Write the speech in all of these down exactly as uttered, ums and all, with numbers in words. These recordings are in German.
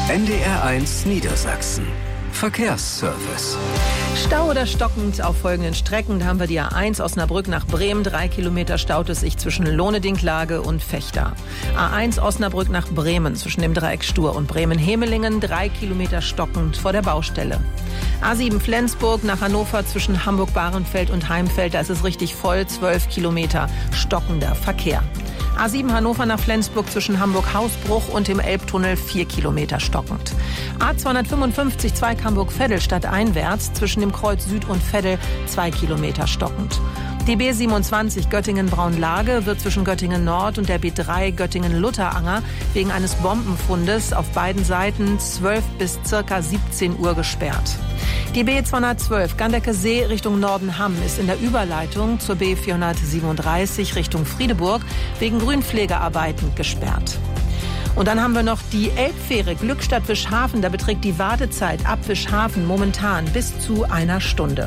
N D R eins Niedersachsen. Verkehrsservice. Stau oder stockend auf folgenden Strecken. Da haben wir die A eins Osnabrück nach Bremen. Drei Kilometer staut es sich zwischen Lohne-Dinklage und Vechta. A eins Osnabrück nach Bremen zwischen dem Dreieck Stur und Bremen-Hemelingen. Drei Kilometer stockend vor der Baustelle. A sieben Flensburg nach Hannover zwischen Hamburg-Bahrenfeld und Heimfeld. Da ist es richtig voll. Zwölf Kilometer stockender Verkehr. A sieben Hannover nach Flensburg zwischen Hamburg-Hausbruch und dem Elbtunnel vier Kilometer stockend. A zweihundertfünfundfünfzig Zweig Hamburg-Veddel stadteinwärts zwischen dem Kreuz Süd und Veddel zwei Kilometer stockend. Die B siebenundzwanzig Göttingen-Braunlage wird zwischen Göttingen-Nord und der B drei Göttingen-Lutteranger wegen eines Bombenfundes auf beiden Seiten zwölf bis circa siebzehn Uhr gesperrt. Die B zweihundertzwölf Gandecke-See Richtung Norden-Hamm ist in der Überleitung zur B vierhundertsiebenunddreißig Richtung Friedeburg wegen Grünpflegearbeiten gesperrt. Und dann haben wir noch die Elbfähre Glückstadt-Wischhafen. Da beträgt die Wartezeit ab Wischhafen momentan bis zu einer Stunde.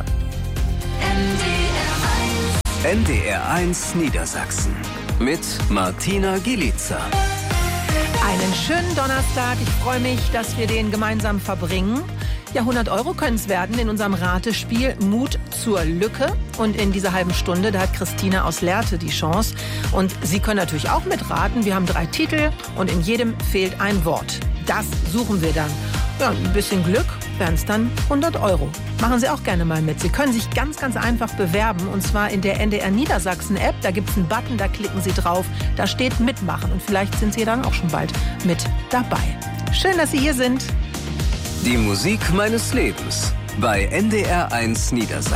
N D R eins Niedersachsen mit Martina Gielica. Einen schönen Donnerstag. Ich freue mich, dass wir den gemeinsam verbringen. Ja, hundert Euro können es werden in unserem Ratespiel Mut zur Lücke. Und in dieser halben Stunde, da hat Christina aus Lehrte die Chance. Und Sie können natürlich auch mitraten. Wir haben drei Titel und in jedem fehlt ein Wort. Das suchen wir dann. Ja, ein bisschen Glück wären es dann hundert Euro. Machen Sie auch gerne mal mit. Sie können sich ganz, ganz einfach bewerben. Und zwar in der N D R Niedersachsen App. Da gibt es einen Button, da klicken Sie drauf. Da steht Mitmachen. Und vielleicht sind Sie dann auch schon bald mit dabei. Schön, dass Sie hier sind. Die Musik meines Lebens bei N D R eins Niedersachsen.